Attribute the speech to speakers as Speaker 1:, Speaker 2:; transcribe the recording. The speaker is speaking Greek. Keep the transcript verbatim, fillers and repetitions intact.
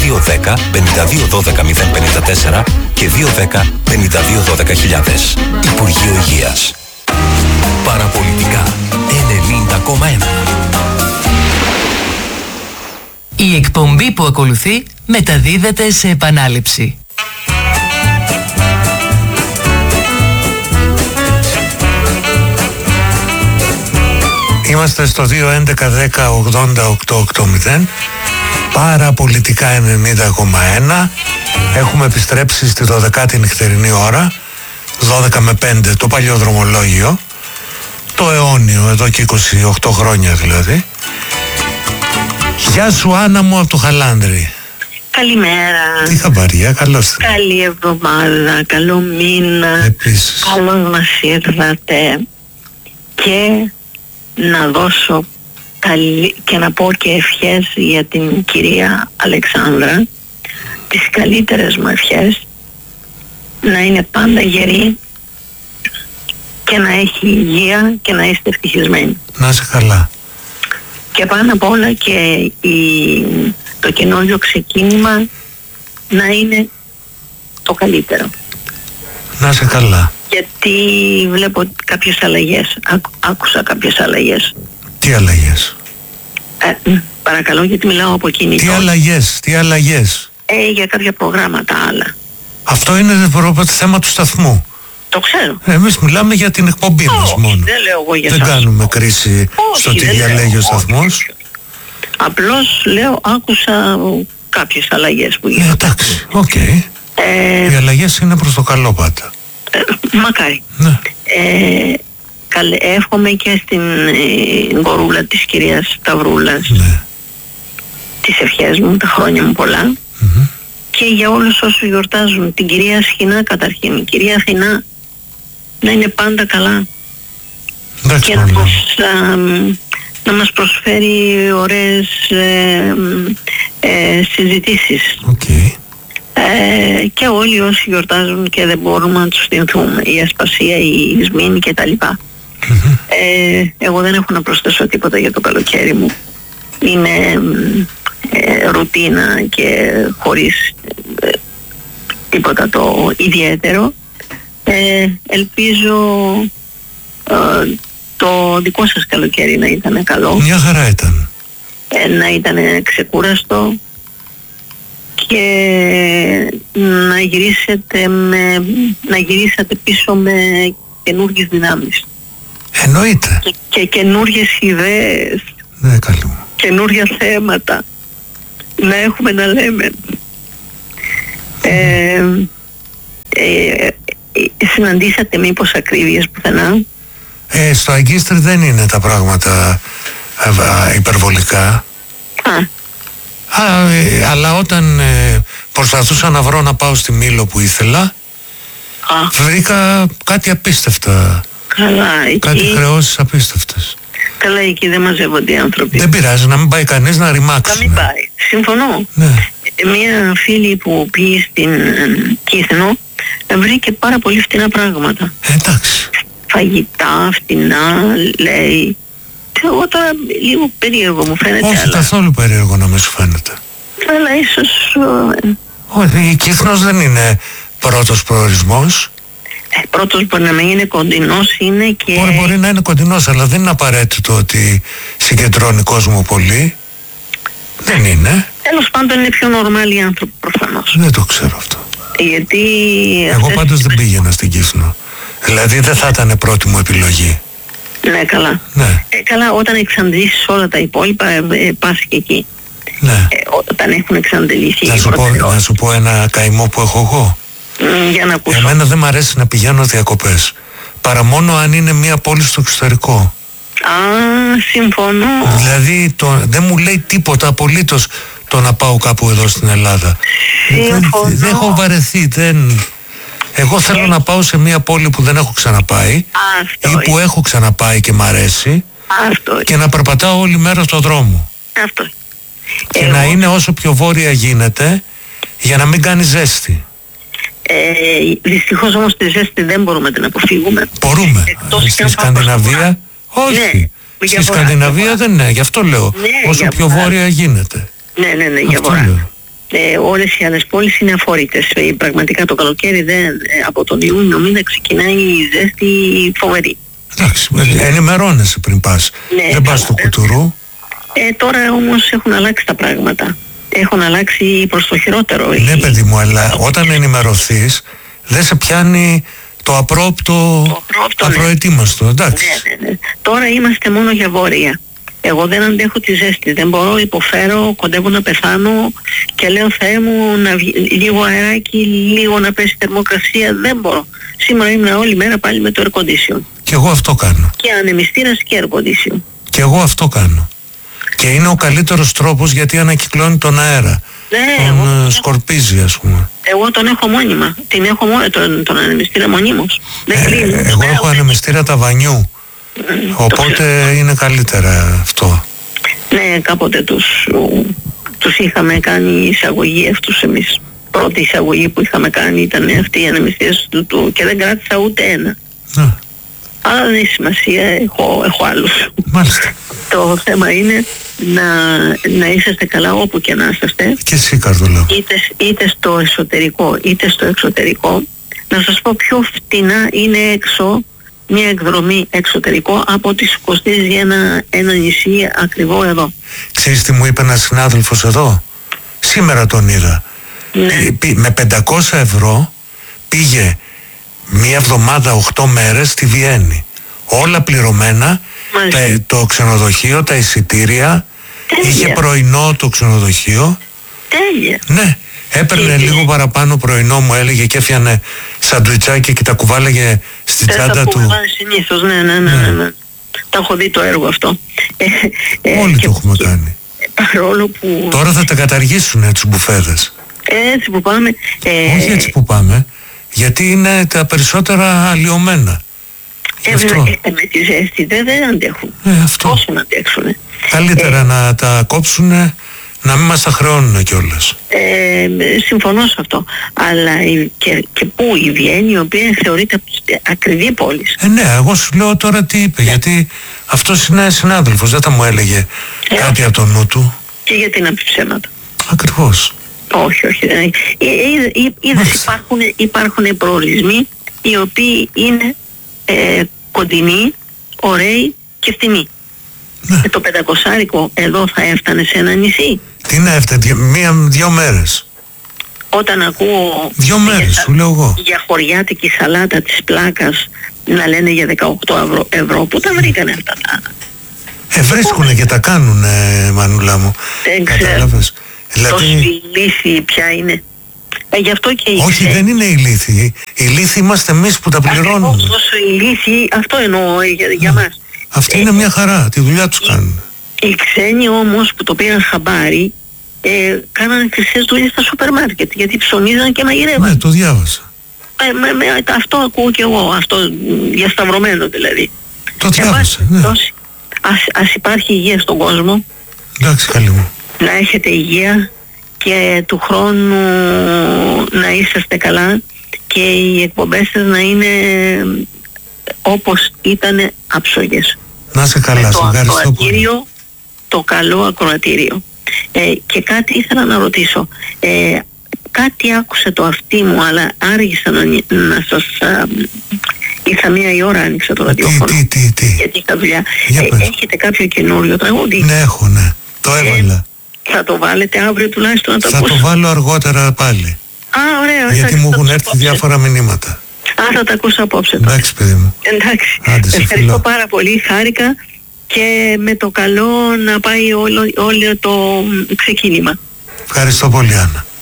Speaker 1: δύο ένα μηδέν πέντε δύο ένα δύο μηδέν πέντε τέσσερα και δύο ένα μηδέν πέντε δύο ένα δύο χιλιάδες. Υπουργείο Υγείας. Παραπολιτικά ενενήντα κόμμα ένα.
Speaker 2: Η εκπομπή που ακολουθεί μεταδίδεται σε επανάληψη.
Speaker 3: Είμαστε στο δύο έντεκα δέκα ογδόντα οκτώ ογδόντα. Παραπολιτικά ενενήντα κόμμα ένα. Έχουμε επιστρέψει στη δωδεκάτη νυχτερινή ώρα, δώδεκα με πέντε, το παλιό δρομολόγιο, το αιώνιο, εδώ και είκοσι οκτώ χρόνια δηλαδή. Γεια σου Άννα μου από το Χαλάνδρι.
Speaker 4: Καλημέρα.
Speaker 3: Τι χαμπαρία, καλώς ήρθατε.
Speaker 4: Καλή εβδομάδα, καλό μήνα.
Speaker 3: Επίσης.
Speaker 4: Καλώς μας ήρθατε. Και να δώσω καλή, και να πω και ευχές για την κυρία Αλεξάνδρα. Τις καλύτερες μου ευχές. Να είναι πάντα γερή και να έχει υγεία και να είστε ευτυχισμένοι.
Speaker 3: Να είσαι καλά.
Speaker 4: Και πάνω απ' όλα και η, το καινούριο ξεκίνημα να είναι το καλύτερο.
Speaker 3: Να είσαι καλά.
Speaker 4: Γιατί βλέπω κάποιες αλλαγές, Άκου, άκουσα κάποιες αλλαγές.
Speaker 3: Τι αλλαγές?
Speaker 4: Ε, παρακαλώ, γιατί μιλάω από κινητό.
Speaker 3: Τι αλλαγές, τι αλλαγές?
Speaker 4: Ε, για κάποια προγράμματα άλλα.
Speaker 3: Αυτό είναι το θέμα του σταθμού.
Speaker 4: Το ξέρω.
Speaker 3: Εμείς μιλάμε για την εκπομπή μας μόνο.
Speaker 4: Δεν λέω εγώ για
Speaker 3: δεν
Speaker 4: σας.
Speaker 3: κάνουμε κρίση όχι, στο τι διαλέγει ο σταθμός.
Speaker 4: Απλώς λέω, άκουσα κάποιες αλλαγές που γίνονται.
Speaker 3: Ε, εντάξει, οκ. Okay. Ε, Οι αλλαγές είναι προς το καλό πάντα.
Speaker 4: Ε, μακάρι.
Speaker 3: Ναι.
Speaker 4: Ε, καλε, εύχομαι και στην ε, γορούλα της κυρίας Σταυρούλας,
Speaker 3: ναι,
Speaker 4: τις ευχές μου, τα χρόνια μου πολλά.
Speaker 3: Mm-hmm.
Speaker 4: Και για όλους όσους γιορτάζουν, την κυρία Αθηνά καταρχήν. Η κυρία Αθηνά να είναι πάντα καλά.
Speaker 3: Εντάξει,
Speaker 4: και να μας, α, να μας προσφέρει ωραίες ε, ε, συζητήσεις.
Speaker 3: Okay.
Speaker 4: Ε, και όλοι όσοι γιορτάζουν και δεν μπορούμε να τους θυμηθούμε, η Ασπασία, η Ισμήνη και τα λοιπά.
Speaker 3: Mm-hmm.
Speaker 4: Ε, εγώ δεν έχω να προσθέσω τίποτα για το καλοκαίρι μου. Είναι ε, ρουτίνα και χωρίς ε, τίποτα το ιδιαίτερο. Ε, ελπίζω ε, το δικό σας καλοκαίρι να ήταν καλό.
Speaker 3: Μια χαρά ήταν.
Speaker 4: Ε, να ήταν ξεκούραστο και να γυρίσετε με, να γυρίσατε πίσω με καινούργιες δυνάμεις.
Speaker 3: Εννοείται.
Speaker 4: Και, και καινούργιες ιδέες.
Speaker 3: Ναι, καλή μου.
Speaker 4: Καινούργια θέματα. Να έχουμε να λέμε. Mm. Ε, ε, ε, συναντήσατε μήπως ακρίβειες πουθενά?
Speaker 3: Ε, στο Αγκίστρι δεν είναι τα πράγματα α, α, υπερβολικά.
Speaker 4: Α.
Speaker 3: Α, ε, αλλά όταν ε, προσπαθούσα να βρω να πάω στη Μήλο που ήθελα,
Speaker 4: Α.
Speaker 3: βρήκα κάτι απίστευτα.
Speaker 4: Καλά,
Speaker 3: κάτι
Speaker 4: εκεί...
Speaker 3: χρεώσεις απίστευτες.
Speaker 4: Καλά, εκεί δεν μαζεύονται οι άνθρωποι.
Speaker 3: Δεν πειράζει, να μην πάει κανείς να ρημάξει.
Speaker 4: Να μην πάει. Συμφωνώ.
Speaker 3: Ναι.
Speaker 4: Μία φίλη που πήγε στην Κύθνο βρήκε πάρα πολύ φτηνά πράγματα.
Speaker 3: Ε, εντάξει.
Speaker 4: Φαγητά, φτηνά, λέει. Εγώ τώρα λίγο περίεργο μου φαίνεται.
Speaker 3: Όχι,
Speaker 4: αλλά...
Speaker 3: καθόλου περίεργο να μην σου φαίνεται.
Speaker 4: Αλλά ίσως...
Speaker 3: Όχι, η Κύθνος δεν είναι πρώτος προορισμός.
Speaker 4: Ε, πρώτος μπορεί να μην είναι, κοντινός είναι και...
Speaker 3: Μπορεί, μπορεί να είναι κοντινός, αλλά δεν είναι απαραίτητο ότι συγκεντρώνει κόσμο πολύ. Δεν είναι.
Speaker 4: Τέλος πάντων είναι πιο νορμάλ οι άνθρωποι προφανώς.
Speaker 3: Δεν το ξέρω αυτό.
Speaker 4: Γιατί...
Speaker 3: Εγώ πάντως δεν πήγαινα στην Κύθνο. Δηλαδή δεν θα ήταν πρώτη μου επιλογή.
Speaker 4: Ναι, καλά.
Speaker 3: Ναι.
Speaker 4: Ε, καλά, όταν εξαντλήσεις όλα τα υπόλοιπα, ε, ε, πας και εκεί.
Speaker 3: Ναι.
Speaker 4: Ε, όταν έχουν εξαντληθεί...
Speaker 3: Να σου, πω, να σου πω ένα καημό που έχω εγώ.
Speaker 4: Mm, για να ακούσω.
Speaker 3: Εμένα δεν μ' αρέσει να πηγαίνω διακοπές. Παρά μόνο αν είναι μια πόλη στο εξωτερικό.
Speaker 4: Α, συμφωνώ.
Speaker 3: Δηλαδή το, δεν μου λέει τίποτα απολύτως το να πάω κάπου εδώ στην Ελλάδα.
Speaker 4: Συμφωνώ.
Speaker 3: Δεν, δεν έχω βαρεθεί. Δεν... Εγώ θέλω ε... να πάω σε μια πόλη που δεν έχω ξαναπάει.
Speaker 4: Αυτό
Speaker 3: ή που
Speaker 4: είναι.
Speaker 3: έχω ξαναπάει και μ' αρέσει.
Speaker 4: Αυτό
Speaker 3: και να περπατάω όλη μέρα στον δρόμο.
Speaker 4: Αυτό.
Speaker 3: Και
Speaker 4: Εγώ...
Speaker 3: να είναι όσο πιο βόρεια γίνεται για να μην κάνει ζέστη.
Speaker 4: Ε, δυστυχώς όμως τη ζέστη δεν μπορούμε να την αποφύγουμε.
Speaker 3: Μπορούμε.
Speaker 4: Εκτός
Speaker 3: στη Σκανδιναβία όχι.
Speaker 4: Ναι,
Speaker 3: στη Σκανδιναβία δεν είναι. Γι' αυτό λέω.
Speaker 4: Ναι,
Speaker 3: όσο πιο
Speaker 4: βορρά.
Speaker 3: βόρεια γίνεται.
Speaker 4: Ναι, ναι, ναι, για
Speaker 3: αυτό
Speaker 4: βορρά.
Speaker 3: λέω.
Speaker 4: Ε, όλες οι άλλες πόλεις είναι αφόρητες. Ε, πραγματικά το καλοκαίρι δεν, ε, από τον Ιούνιο μήνα ξεκινάει η ζέστη φοβερή.
Speaker 3: Εντάξει, ενημερώνεσαι πριν πας.
Speaker 4: Ναι,
Speaker 3: δεν πας στο κουτουρού.
Speaker 4: Ε, τώρα όμως έχουν αλλάξει τα πράγματα. Έχουν αλλάξει προς το χειρότερο.
Speaker 3: Ναι, παιδί μου, αλλά όταν ενημερωθείς δεν σε πιάνει το απρόπτο,
Speaker 4: το απρόπτο
Speaker 3: απροετοίμαστο, εντάξει.
Speaker 4: Ναι, ναι, ναι. Τώρα είμαστε μόνο για βόρεια. Εγώ δεν αντέχω τη ζέστη, δεν μπορώ, υποφέρω, κοντεύω να πεθάνω και λέω Θεέ μου να βγει, λίγο αεράκι, λίγο να πέσει θερμοκρασία, δεν μπορώ. Σήμερα ήμουν όλη μέρα πάλι με το air condition.
Speaker 3: Και εγώ αυτό κάνω.
Speaker 4: Και ανεμιστήρας και air condition.
Speaker 3: Και εγώ αυτό κάνω. Και είναι ο καλύτερος τρόπος γιατί ανακυκλώνει τον αέρα.
Speaker 4: Ναι,
Speaker 3: τον
Speaker 4: εγώ,
Speaker 3: σκορπίζει, ας πούμε.
Speaker 4: Εγώ τον έχω μόνιμα. Την έχω μόνιμα, τον, τον ανεμιστήρα μονίμως. Δεν
Speaker 3: ε,
Speaker 4: κλείνει.
Speaker 3: Εγώ έχω
Speaker 4: ναι,
Speaker 3: ανεμιστήρα ταβανιού. Mm, οπότε είναι καλύτερα αυτό.
Speaker 4: Ναι, κάποτε τους, τους είχαμε κάνει εισαγωγή αυτούς εμείς. Πρώτη εισαγωγή που είχαμε κάνει ήταν αυτή η ανεμιστήρας του, του και δεν κράτησα ούτε ένα.
Speaker 3: Ναι.
Speaker 4: Αλλά δεν έχει σημασία, έχω, έχω άλλους.
Speaker 3: Μάλιστα.
Speaker 4: Το θέμα είναι να, να είσαστε καλά όπου και να είσαστε.
Speaker 3: Και εσύ, Καρδούλα.
Speaker 4: Είτε, είτε στο εσωτερικό είτε στο εξωτερικό. Να σας πω πιο φτηνά είναι έξω μια εκδρομή εξωτερικό από ότι σου κοστίζει ένα, ένα νησί ακριβό εδώ.
Speaker 3: Ξέρεις τι μου είπε ένας συνάδελφος εδώ? Σήμερα τον είδα.
Speaker 4: Ναι.
Speaker 3: Με πεντακόσια ευρώ πήγε μία εβδομάδα, οκτώ μέρες στη Βιέννη. Όλα πληρωμένα, τα, το ξενοδοχείο, τα εισιτήρια. Τέλεια. Είχε πρωινό το ξενοδοχείο.
Speaker 4: Τέλεια.
Speaker 3: Ναι. Έπαιρνε Τέλεια. λίγο παραπάνω πρωινό, μου έλεγε, και έφτιανε σαντουιτσάκια και τα κουβάλαγε στην
Speaker 4: ε,
Speaker 3: τσάντα του.
Speaker 4: Συνήθως, ναι, ναι, ναι, ναι, ναι. Τα έχω δει το έργο αυτό.
Speaker 3: Ε, ε, Όλοι και, το έχουμε και, κάνει.
Speaker 4: Παρόλο που...
Speaker 3: Τώρα θα τα καταργήσουν τους μπουφέδες.
Speaker 4: Έτσι που πάμε.
Speaker 3: Ε, Όχι έτσι που πάμε. Γιατί είναι τα περισσότερα αλλοιωμένα.
Speaker 4: Ε, ε, ε, με τη ζέστη δεν, δεν αντέχουν.
Speaker 3: Ε, αυτό.
Speaker 4: Πόσο να αντέξουν.
Speaker 3: Καλύτερα
Speaker 4: ε,
Speaker 3: να τα κόψουν, να μην μας τα χρεώνουν κιόλας.
Speaker 4: Ε, συμφωνώ σε αυτό. Αλλά και, και πού η Βιέννη, η οποία θεωρείται ακριβή πόλη.
Speaker 3: Ε, ναι, εγώ σου λέω τώρα τι είπε. Ναι. Γιατί αυτός είναι συνάδελφος, δεν θα μου έλεγε ε, κάτι από το νου του.
Speaker 4: Και γιατί να πει ψέματα.
Speaker 3: Ακριβώς.
Speaker 4: Όχι, όχι. Ε, ε, είδες, υπάρχουν, υπάρχουν προορισμοί οι οποίοι είναι ε, κοντινοί, ωραίοι και φτηνοί. Ναι. Ε, το πεντακοσάρικο εδώ θα έφτανε σε ένα νησί.
Speaker 3: Τι να έφτανε, μία, δύο μέρες.
Speaker 4: Όταν ακούω
Speaker 3: δύο μέρες,
Speaker 4: για,
Speaker 3: σου λέω εγώ.
Speaker 4: για χωριάτικη σαλάτα της Πλάκας να λένε για δεκαοκτώ ευρώ, ευρώ που τα βρήκανε αυτά τα...
Speaker 3: Ε, βρίσκουνε και τα κάνουνε, Μανούλα μου.
Speaker 4: Δεν
Speaker 3: Κατάλαβες.
Speaker 4: Δηλαδή... Τόσο η λύθη ποια είναι. Ε, γι' αυτό και η
Speaker 3: Όχι, ξένη... δεν είναι η λύθη. Η λύθη είμαστε εμείς που τα πληρώνουμε.
Speaker 4: Ακριβώς, η λύθη, αυτό εννοώ για, για μας.
Speaker 3: Αυτή
Speaker 4: ε,
Speaker 3: είναι μια χαρά, τη δουλειά τους κάνουν.
Speaker 4: Οι ξένοι όμως που το πήγαν χαμπάρι, ε, κάνανε χρυσές δουλειές στα σούπερ μάρκετ, γιατί ψωνίζαν και μαγειρεύαν.
Speaker 3: Ναι, το διάβασα.
Speaker 4: Ε, με, με, αυτό ακούω κι εγώ, αυτό διασταυρωμένο δηλαδή.
Speaker 3: Το διάβασα, ε, ναι.
Speaker 4: Ας, ας υπάρχει υγεία στον κόσμο.
Speaker 3: Εντάξει, καλή μου.
Speaker 4: Να έχετε υγεία και του χρόνου να είσαστε καλά και οι εκπομπές σας να είναι όπως ήταν άψογες.
Speaker 3: Να είσαι καλά, σε ευχαριστώ πολύ.
Speaker 4: Το καλό ακροατήριο. Ε, και κάτι ήθελα να ρωτήσω. Ε, κάτι άκουσε το αυτί μου, αλλά άργησα να, να σας... Α, ήρθα μία η ώρα, άνοιξα το ραδιόφωνο.
Speaker 3: Τι, τι, τι.
Speaker 4: Γιατί είχα δουλειά. Ε, έχετε κάποιο καινούριο τραγούδι?
Speaker 3: Ναι, έχω, ναι. Το έβαλα.
Speaker 4: Ε, θα το βάλετε αύριο τουλάχιστον να το
Speaker 3: θα
Speaker 4: ακούσω?
Speaker 3: Θα το βάλω αργότερα πάλι.
Speaker 4: Α, ωραία.
Speaker 3: Γιατί
Speaker 4: θα,
Speaker 3: μου έχουν έρθει
Speaker 4: απόψε.
Speaker 3: διάφορα μηνύματα.
Speaker 4: Α, θα τα ακούσω απόψε.
Speaker 3: Εντάξει, παιδί μου.
Speaker 4: Εντάξει.
Speaker 3: Άντε,
Speaker 4: ευχαριστώ
Speaker 3: φιλώ.
Speaker 4: πάρα πολύ. Χάρηκα και με το καλό να πάει όλο, όλο το ξεκίνημα.
Speaker 3: Ευχαριστώ πολύ, Άννα.